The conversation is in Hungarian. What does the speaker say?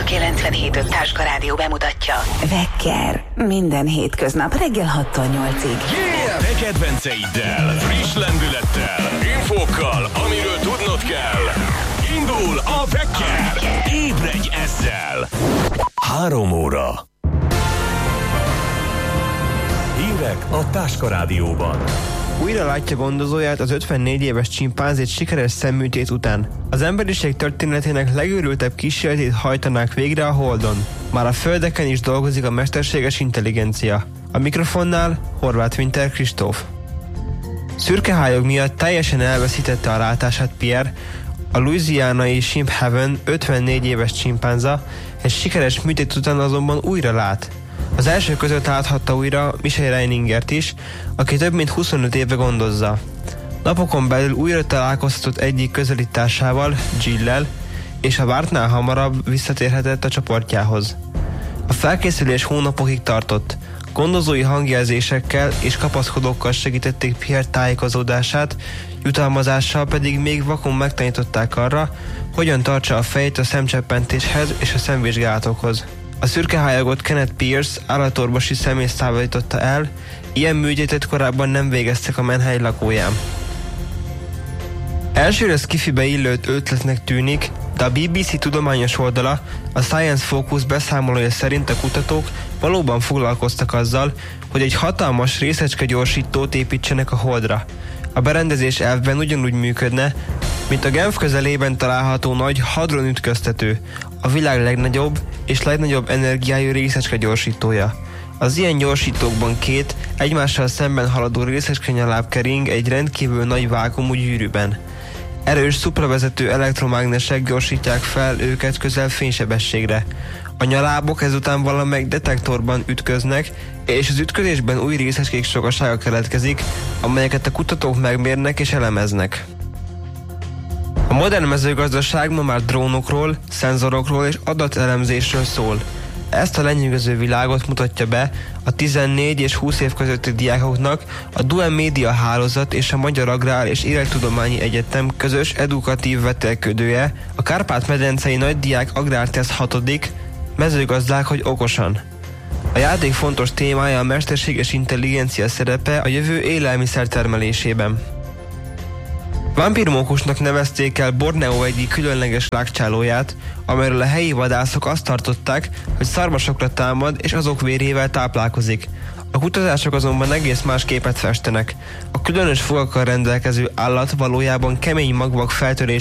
97.5 Táska Rádió bemutatja. Wecker. Minden hétköznap reggel 6-tól 8-ig. Yeah! Te kedvenceiddel, friss lendülettel, infókkal, amiről tudnod kell. Indul a Wecker. Ébredj ezzel. 3 óra. Hírek a Táska Rádióban. Újra látja gondozóját az 54 éves csimpánzét sikeres szemműtét után. Az emberiség történetének legőrültebb kísérletét hajtanák végre a Holdon. Már a földeken is dolgozik a mesterséges intelligencia. A mikrofonnál Horváth Winter Kristóf. Szürkehályog miatt teljesen elveszítette a látását Pierre, a louisianai Shimp Haven 54 éves csimpánza, egy sikeres műtét után azonban újra lát. Az első között láthatta újra Michel Reiningert is, aki több mint 25 éve gondozza. Napokon belül újra találkoztatott egyik közelításával, Jill-lel, és a vártnál hamarabb visszatérhetett a csoportjához. A felkészülés hónapokig tartott. Gondozói hangjelzésekkel és kapaszkodókkal segítették Pierre tájékozódását, jutalmazással pedig még vakon megtanították arra, hogyan tartsa a fejét a szemcseppentéshez és a szemvizsgálatokhoz. A szürkehályogott Kenneth Pierce állatorvosi szemész távolította el, ilyen műtétet korábban nem végeztek a Manhattan lakóján. Elsőre sci-fibe illő ötletnek tűnik, de a BBC tudományos oldala, a Science Focus beszámolója szerint a kutatók valóban foglalkoztak azzal, hogy egy hatalmas részecskegyorsítót építsenek a Holdra. A berendezés elvben ugyanúgy működne, mint a Genf közelében található nagy hadron ütköztető, a világ legnagyobb és legnagyobb energiájú részecskegyorsítója. Az ilyen gyorsítókban két egymással szemben haladó részecskenyaláb kering egy rendkívül nagy vákuumú gyűrűben. Erős szupravezető elektromágnesek gyorsítják fel őket közel fénysebességre. A nyalábok ezután valamelyik detektorban ütköznek, és az ütközésben új részecskék sokasága keletkezik, amelyeket a kutatók megmérnek és elemeznek. A modern mezőgazdaság ma már drónokról, szenzorokról és adatelemzésről szól. Ezt a lenyűgöző világot mutatja be a 14 és 20 év közötti diákoknak a Dual Média Hálózat és a Magyar Agrár és Élettudományi Egyetem közös edukatív vetélkedője, a Kárpát-medencei Nagydiák Agrárteszt 6. Mezőgazdák, hogy okosan. A játék fontos témája a mesterséges intelligencia szerepe a jövő élelmiszer termelésében. Vámpírmókusnak nevezték el Borneo egyik különleges rágcsálóját, amelyről a helyi vadászok azt tartották, hogy szarvasokra támad és azok vérével táplálkozik. A kutatások azonban egész más képet festenek. A különös fogakkal rendelkező állat valójában kemény magvak feltörés